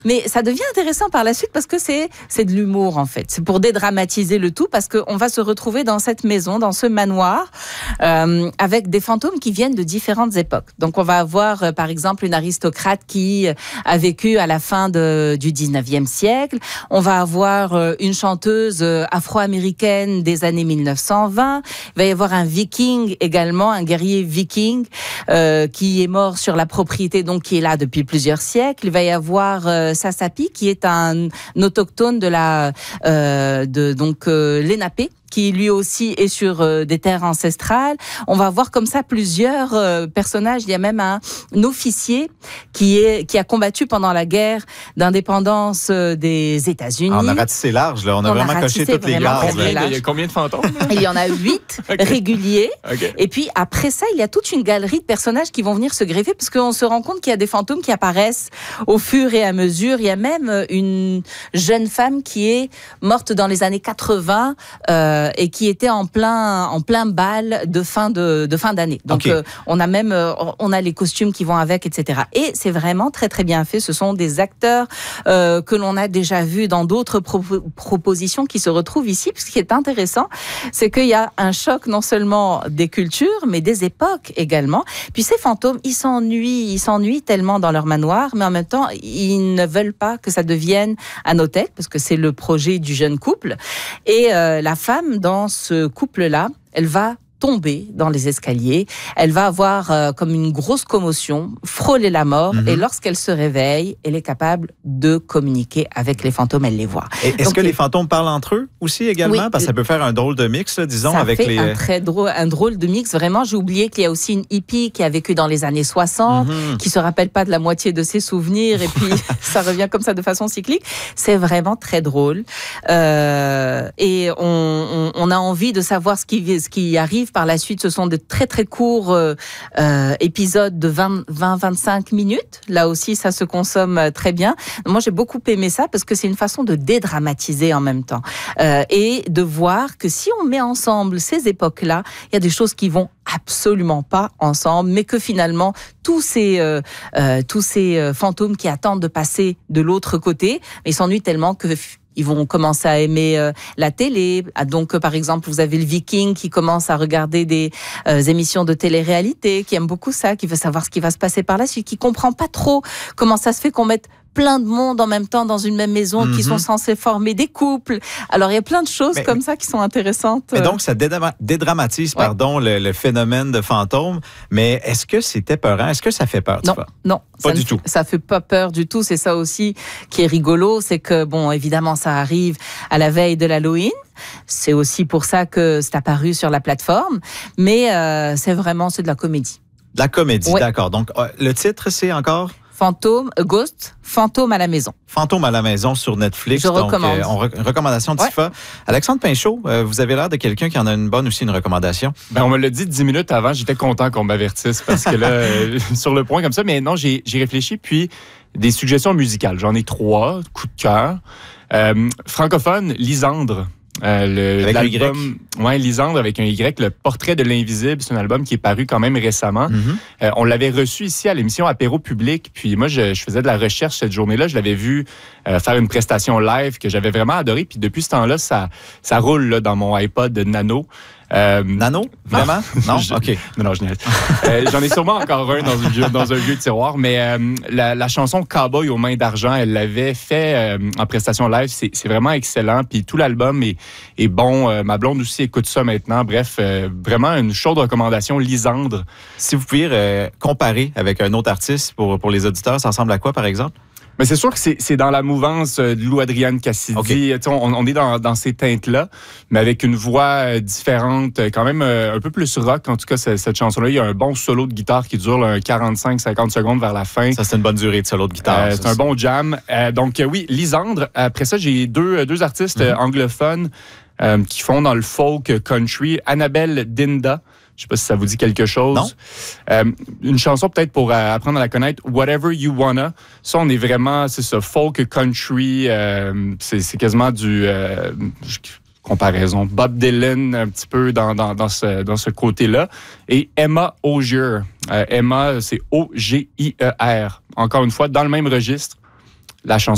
Mais ça devient intéressant par la suite parce que c'est de l'humour en fait. C'est pour dédramatiser le tout parce qu'on va se retrouver dans cette maison, dans ce manoir, avec des fantômes qui viennent de différentes époques. Donc on va avoir par exemple une aristocrate qui a vécu à la fin du 19e siècle. On va avoir une chanteuse afro-américaine des années 1920. Il va y avoir un viking également, un guerrier viking qui est mort sur la propriété, donc qui est là depuis plusieurs siècles. Il va y avoir Sasapi, qui est un autochtone de l'Enapé, qui lui aussi est sur des terres ancestrales. On va voir comme ça plusieurs personnages. Il y a même un officier qui a combattu pendant la guerre d'indépendance des États-Unis. On a ratissé large, là. On a vraiment coché toutes les gares. Il y a combien de fantômes? Il y en a 8 Okay. réguliers. Okay. Et puis après ça, il y a toute une galerie de personnages qui vont venir se greffer parce qu'on se rend compte qu'il y a des fantômes qui apparaissent au fur et à mesure. Il y a même une jeune femme qui est morte dans les années 80 et qui était en plein bal de fin d'année. Donc on a les costumes qui vont avec, etc. Et c'est vraiment très très bien fait. Ce sont des acteurs que l'on a déjà vus dans d'autres propositions qui se retrouvent ici. Ce qui est intéressant, c'est qu'il y a un choc non seulement des cultures, mais des époques également. Puis ces fantômes, ils s'ennuient tellement dans leur manoir, mais en même temps, ils ne veulent pas que ça devienne un hôtel, parce que c'est le projet du jeune couple. Et la femme, dans ce couple-là, elle va tomber dans les escaliers, elle va avoir comme une grosse commotion, frôler la mort, et lorsqu'elle se réveille, elle est capable de communiquer avec les fantômes, elle les voit. Et est-ce que les fantômes parlent entre eux aussi également? Oui, parce que ça peut faire un drôle de mix, là, disons, avec les... Ça fait un drôle de mix. Vraiment, j'ai oublié qu'il y a aussi une hippie qui a vécu dans les années 60, qui se rappelle pas de la moitié de ses souvenirs, et puis ça revient comme ça de façon cyclique. C'est vraiment très drôle. Et on a envie de savoir ce qui arrive par la suite. Ce sont de très très courts épisodes de 20-25 minutes. Là aussi, ça se consomme très bien. Moi, j'ai beaucoup aimé ça parce que c'est une façon de dédramatiser en même temps. Et de voir que si on met ensemble ces époques-là, il y a des choses qui vont absolument pas ensemble, mais que finalement, tous ces fantômes qui attendent de passer de l'autre côté, ils s'ennuient tellement que ils vont commencer à aimer la télé. Donc, par exemple, vous avez le Viking qui commence à regarder des émissions de télé-réalité, qui aime beaucoup ça, qui veut savoir ce qui va se passer par la suite, qui comprend pas trop comment ça se fait qu'on mette plein de monde en même temps dans une même maison qui sont censés former des couples. Alors, il y a plein de choses comme ça qui sont intéressantes. Mais donc, ça dédramatise le phénomène de fantôme. Mais est-ce que c'est épeurant? Est-ce que ça fait peur? Non. Pas du tout. Ça fait pas peur du tout. C'est ça aussi qui est rigolo. C'est que, bon, évidemment, ça arrive à la veille de l'Halloween. C'est aussi pour ça que c'est apparu sur la plateforme. Mais c'est de la comédie. De la comédie, d'accord. Donc, le titre, c'est encore... Ghost, Fantôme à la maison. Fantôme à la maison sur Netflix. Je recommande. Recommandation de Tifa. Alexandre Pinchot, vous avez l'air de quelqu'un qui en a une bonne aussi, une recommandation. On me l'a dit 10 minutes avant, j'étais content qu'on m'avertisse parce que là, sur le point comme ça, mais non, j'ai réfléchi, puis des suggestions musicales. J'en ai 3, coup de cœur. Francophone, Lisandre. Avec l'album, Lisandre avec un Y, le Portrait de l'invisible, c'est un album qui est paru quand même récemment. On l'avait reçu ici à l'émission Apéro Public, puis moi je faisais de la recherche cette journée-là, je l'avais vu faire une prestation live que j'avais vraiment adorée, puis depuis ce temps-là, ça roule là, dans mon iPod Nano. Nano? Vraiment? Non? OK. Non, je n'ai j'en ai sûrement encore un dans un vieux tiroir, mais la chanson Cowboy aux mains d'argent, elle l'avait fait en prestation live. C'est vraiment excellent. Puis tout l'album est bon. Ma blonde aussi écoute ça maintenant. Bref, vraiment une chaude recommandation, Lisandre. Si vous pouviez comparer avec un autre artiste pour les auditeurs, ça ressemble à quoi, par exemple? Mais c'est sûr que c'est dans la mouvance de Lou-Adrienne Cassidy. Okay. On est dans ces teintes-là, mais avec une voix différente, quand même un peu plus rock. En tout cas, cette chanson-là, il y a un bon solo de guitare qui dure 45-50 secondes vers la fin. Ça, c'est une bonne durée de solo de guitare. C'est un bon jam. Donc oui, Lisandre. Après ça, j'ai deux artistes anglophones qui font dans le folk country. Annabelle Dinda. Je ne sais pas si ça vous dit quelque chose. Non. Une chanson peut-être pour apprendre à la connaître, Whatever You Wanna. Ça, on est vraiment, c'est ça, folk country. C'est quasiment du comparaison. Bob Dylan, un petit peu dans ce côté-là. Et Emma Ogier. Emma, c'est O-G-I-E-R. Encore une fois, dans le même registre. La chanson